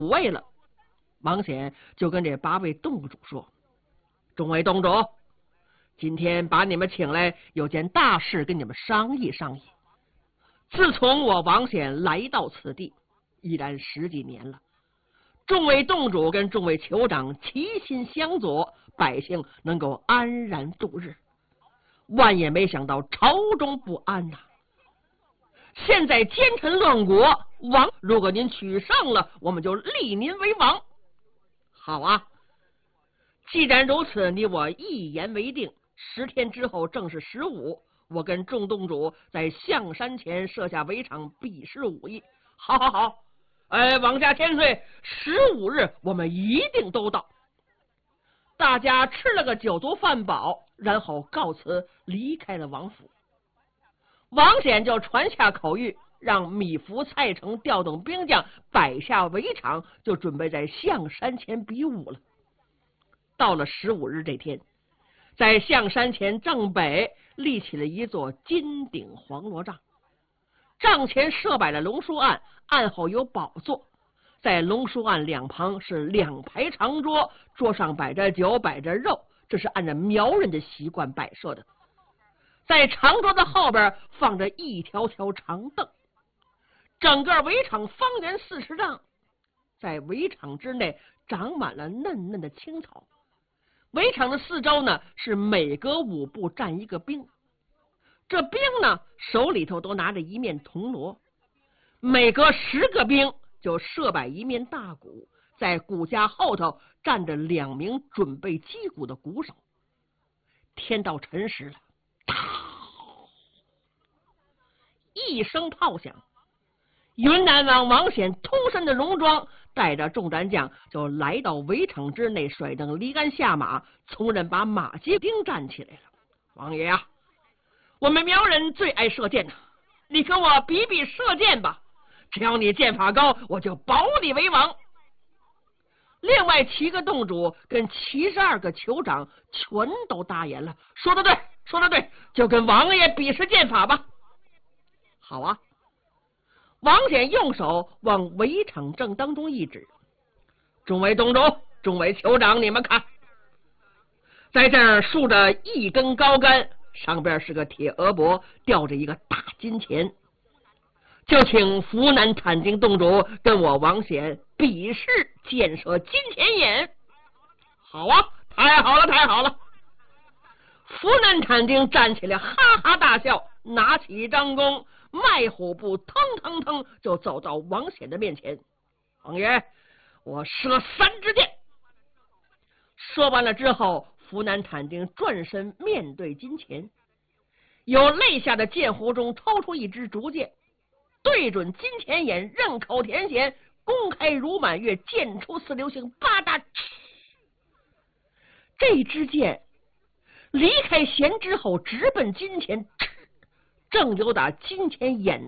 位了。王显就跟这8位洞主说：“众位洞主，今天把你们请来，有件大事跟你们商议商议。自从我王显来到此地，已然10几年了。众位洞主跟众位酋长齐心相佐，百姓能够安然度日。万也没想到朝中不安呐！现在奸臣乱国，王如果您取胜了，我们就立您为王。好啊，既然如此，你我一言为定。10天之后正是15，我跟众洞主在象山前设下围场，比试武艺。好好好，王家千岁，15日我们一定都到。大家吃了个酒足饭饱，然后告辞离开了王府。王显就传下口谕，让米芾、蔡成调动兵将，摆下围场，就准备在象山前比武了。到了15日这天，在象山前正北立起了一座金顶黄罗帐，帐前设摆了龙书案，案后有宝座，在龙书案两旁是2排长桌，桌上摆着酒，摆着肉，这是按照苗人的习惯摆设的。在长桌的后边放着一条条长凳，整个围场方圆40丈，在围场之内长满了嫩嫩的青草。围场的四周呢，是每隔5步站一个兵，这兵呢手里头都拿着一面铜锣，每隔10个兵就设摆一面大鼓，在鼓架后头站着2名准备击鼓的鼓手。天到辰时了，一声炮响，云南王王显突身的戎装，带着众战将就来到围场之内，甩蹬离鞍下马，从人把马骑兵站起来了。王爷啊，我们苗人最爱射箭呐，你跟我比比射箭吧，只要你箭法高，我就保你为王。另外7个洞主跟72个酋长全都答应了，说得对，说得对，就跟王爷比试箭法吧。好啊，王显用手往围场正当中一指：“众位洞主，众位酋长，你们看，在这儿竖着一根高杆，上边是个铁额帛，吊着一个大金钱，就请湖南产经洞主跟我王显比试箭射金钱眼。”好啊，太好了，太好了！湖南产经站起来哈哈大笑，拿起张弓，迈虎步腾腾腾就走到王显的面前。王爷，我射3支箭。说完了之后，湖南产经转身面对金钱，由肋下的箭壶中抽出一支竹箭，对准金钱眼，刃口填弦，弓开如满月，箭出似流星，吧嗒！这支箭离开弦之后，直奔金钱，正有打金钱眼